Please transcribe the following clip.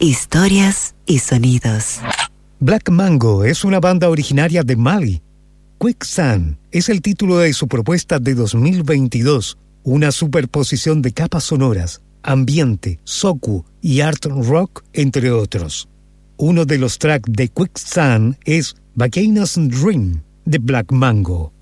Historias y sonidos. Black Mango es una banda originaria de Mali. Quicksand es el título de su propuesta de 2022, una superposición de capas sonoras, ambiente, socu y art rock, entre otros. Uno de los tracks de Quicksand es Bacchanal Dream de Black Mango.